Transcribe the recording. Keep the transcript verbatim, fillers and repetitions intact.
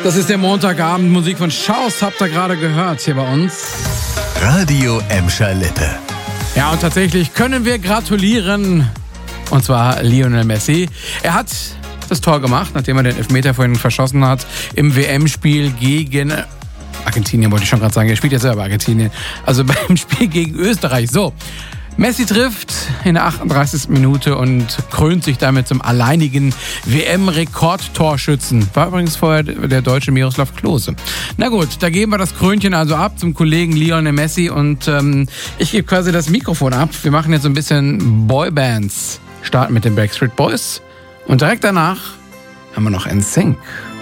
Das ist der Montagabend. Musik von Schaus habt ihr gerade gehört hier bei uns. Radio Emscher Lippe. Ja, und tatsächlich können wir gratulieren. Und zwar Lionel Messi. Er hat das Tor gemacht, nachdem er den Elfmeter vorhin verschossen hat im W M-Spiel gegen Argentinien, wollte ich schon gerade sagen. Er spielt ja selber Argentinien. Also beim Spiel gegen Österreich. So. Messi trifft in der achtunddreißigsten Minute und krönt sich damit zum alleinigen W M-Rekordtorschützen. War übrigens vorher der deutsche Miroslav Klose. Na gut, da geben wir das Krönchen also ab zum Kollegen Lionel Messi und ähm, ich gebe quasi das Mikrofon ab. Wir machen jetzt so ein bisschen Boybands. Starten mit den Backstreet Boys und direkt danach haben wir noch N Sync.